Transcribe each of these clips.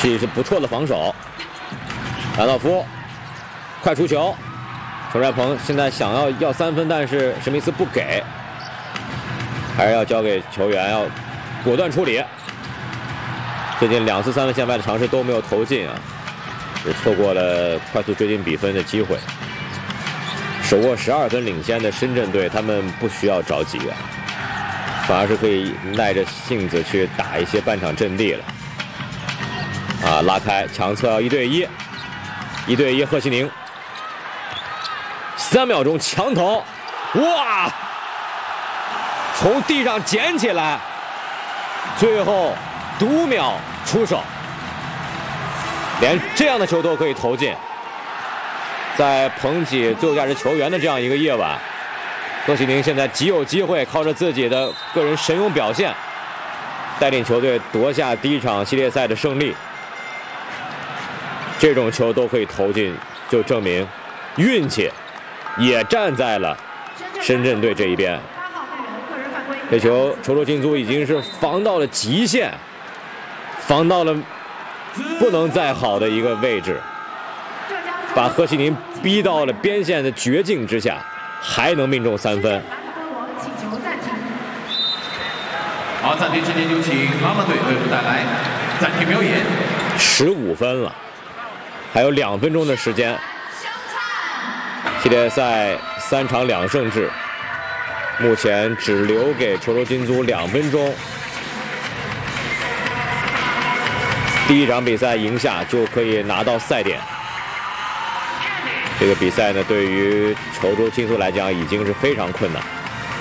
这是不错的防守。兰道夫快出球，陈帅鹏现在想要3分，但是史密斯不给，还是要交给球员，要果断处理。最近2次3分线外的尝试都没有投进啊，也错过了快速追进比分的机会。手握12分领先的深圳队，他们不需要着急啊，反而是可以耐着性子去打一些半场阵地了。啊，拉开强侧要1对1，1对1，贺西宁，3秒钟强投，哇！从地上捡起来，最后读秒出手，连这样的球都可以投进。在捧起最有价值球员的这样一个夜晚，贺西宁现在极有机会靠着自己的个人神勇表现，带领球队夺下第1场系列赛的胜利。这种球都可以投进，就证明运气也站在了深圳队这一边。这球球州金租已经是防到了极限，防到了不能再好的一个位置，把贺西宁逼到了边线的绝境之下，还能命中3分。 好，暂停时间有请妈妈队为我们带来暂停表演。 15分了，还有2分钟的时间。系列赛3场2胜制，目前只留给球州金租2分钟。第1场比赛赢下就可以拿到赛点。这个比赛呢，对于球州金租来讲已经是非常困难。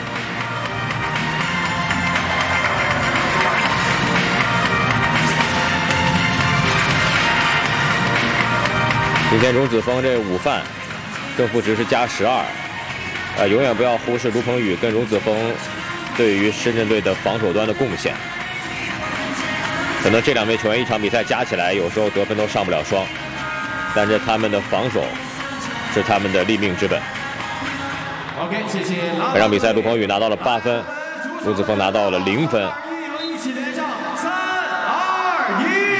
今天荣子峰这午饭正负值是+12，永远不要忽视卢鹏宇跟荣子峰对于深圳队的防守端的贡献。可能这2位球员1场比赛加起来，有时候得分都上不了双，但是他们的防守是他们的立命之本。 OK， 谢谢。 本场比赛卢鹏宇拿到了8分，荣子峰拿到了0分。 一起连上3、2、1。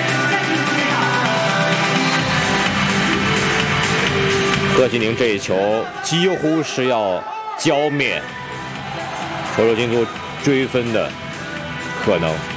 贺西宁这一球几乎是要浇灭球州金租追分的可能。